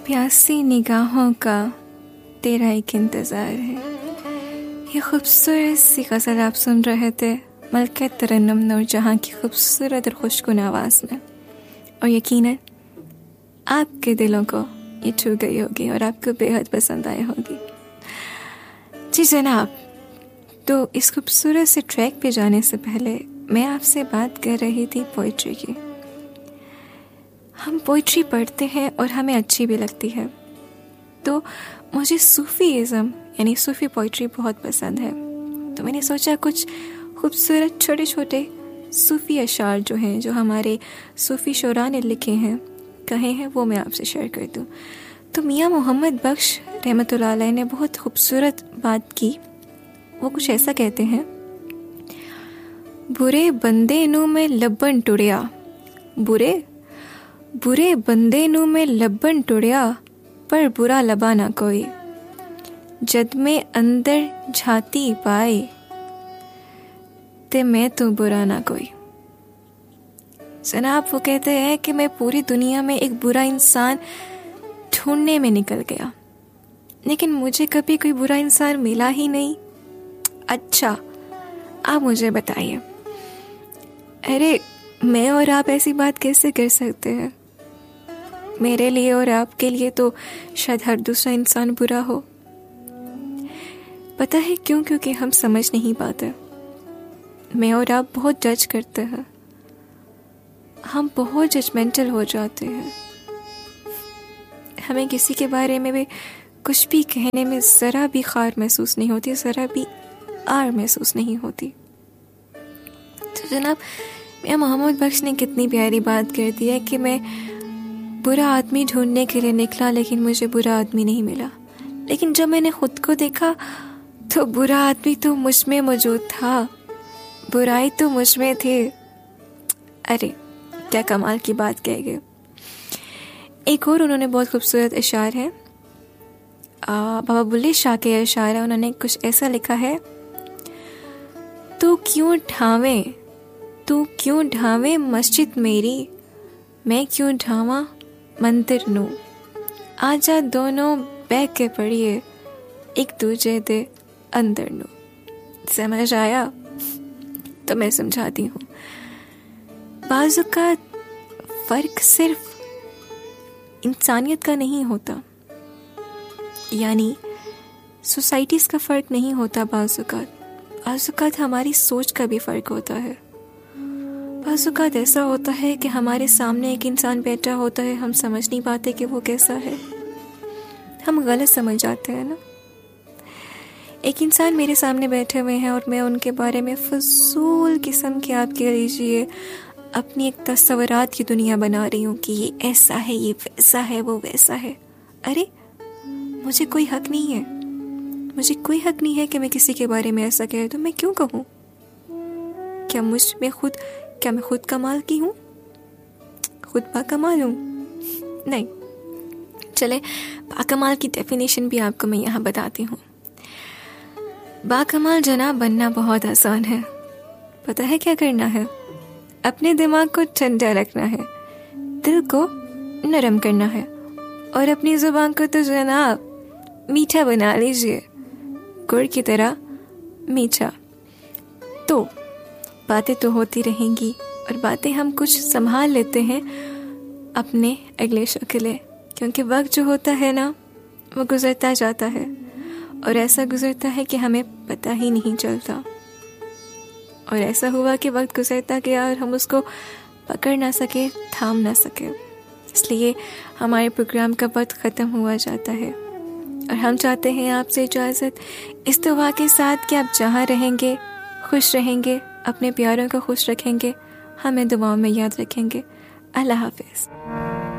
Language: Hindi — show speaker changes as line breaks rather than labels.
प्यासी निगाहों का तेरा एक इंतज़ार है। ये खूबसूरत सी गज़ल आप सुन रहे थे मलका तरन्नुम नूरजहां की खूबसूरत और खुशगुन आवाज़ में, और यकीनन आपके दिलों को ये छू गई होगी और आपको बेहद पसंद आई होगी। जी जनाब, तो इस खूबसूरत से ट्रैक पे जाने से पहले मैं आपसे बात कर रही थी पोइट्री की। हम पोइट्री पढ़ते हैं और हमें अच्छी भी लगती है, तो मुझे सूफ़ीज़म यानी सूफ़ी पोइट्री बहुत पसंद है। तो मैंने सोचा कुछ खूबसूरत छोटे छोटे सूफ़ी अशार जो हैं, जो हमारे सूफ़ी शुरा ने लिखे हैं, कहे हैं, वो मैं आपसे शेयर कर दूँ। तो मियाँ मोहम्मद बख्श रहमतुल्लाह अलैह ने बहुत खूबसूरत बात की। वो कुछ ऐसा कहते हैं, बुरे बंदे नू में लब्बन टुड़िया, बुरे बंदे नू में लब्बन टुड़िया, पर बुरा लबा ना कोई, जद में अंदर झाती पाए ते मैं तो बुरा ना कोई। जनाब, वो कहते हैं कि मैं पूरी दुनिया में एक बुरा इंसान ढूंढने में निकल गया, लेकिन मुझे कभी कोई बुरा इंसान मिला ही नहीं। अच्छा, आप मुझे बताइए, अरे मैं और आप ऐसी बात कैसे कर सकते हैं? मेरे लिए और आपके लिए तो शायद हर दूसरा इंसान बुरा हो। पता है क्यों? क्योंकि हम समझ नहीं पाते। मैं और आप बहुत जज करते हैं, हम बहुत जजमेंटल हो जाते हैं। हमें किसी के बारे में भी कुछ भी कहने में ज़रा भी खार महसूस नहीं होती, ज़रा भी आर महसूस नहीं होती। तो जनाब, मियाँ मोहम्मद बख्श ने कितनी प्यारी बात कर दी है कि मैं बुरा आदमी ढूंढने के लिए निकला, लेकिन मुझे बुरा आदमी नहीं मिला। लेकिन जब मैंने खुद को देखा तो बुरा आदमी तो मुझ में मौजूद था, बुराई तो मुझ में थी। अरे क्या कमाल की बात कह गए। एक और उन्होंने बहुत खूबसूरत इशार है, बाबा बुल्ले शाह के इशार है। उन्होंने कुछ ऐसा लिखा है, तू क्यों ढावे मस्जिद मेरी, मैं क्यों ढावा मंदिर नू, आजा दोनों बह के पढ़िए एक दूजे दे अंदर नू। समझ आया? तो मैं समझाती हूँ। बाज़ का फर्क सिर्फ इंसानियत का नहीं होता, यानी सोसाइटीज़ का फर्क नहीं होता। बाज़ औक़ात हमारी सोच का भी फर्क होता है। बाज़ औक़ात ऐसा होता है कि हमारे सामने एक इंसान बैठा होता है, हम समझ नहीं पाते कि वो कैसा है, हम गलत समझ जाते हैं ना। एक इंसान मेरे सामने बैठे हुए हैं और मैं उनके बारे में फजूल किस्म के, आप कह लीजिए, अपनी एक तस्वुरात की दुनिया बना रही हूँ कि ये ऐसा है, ये वैसा है, वो वैसा है। अरे मुझे कोई हक नहीं है, मुझे कोई हक नहीं है कि मैं किसी के बारे में ऐसा कह दूँ। मैं क्यों कहूँ? क्या मैं खुद कमाल की हूँ? खुद बाकमाल हूँ? नहीं। चले, बाकमाल की डेफिनेशन भी आपको मैं यहाँ बताती हूँ। बाकमाल जनाब बनना बहुत आसान है। पता है क्या करना है? अपने दिमाग को ठंडा रखना है, दिल को नरम करना है, और अपनी जुबान को तो जनाब मीठा बना लीजिए, गुड़ की तरह मीठा। तो बातें तो होती रहेंगी, और बातें हम कुछ संभाल लेते हैं अपने अगले शो के लिए, क्योंकि वक्त जो होता है ना, वो गुजरता जाता है, और ऐसा गुजरता है कि हमें पता ही नहीं चलता। और ऐसा हुआ कि वक्त गुजरता गया और हम उसको पकड़ ना सके, थाम ना सके, इसलिए हमारे प्रोग्राम का वक्त ख़त्म हुआ जाता है। और हम चाहते हैं आपसे इजाज़त इस दुआ के साथ कि आप जहाँ रहेंगे खुश रहेंगे, अपने प्यारों को खुश रखेंगे, हमें दुआओं में याद रखेंगे। अल्लाह हाफ़िज़।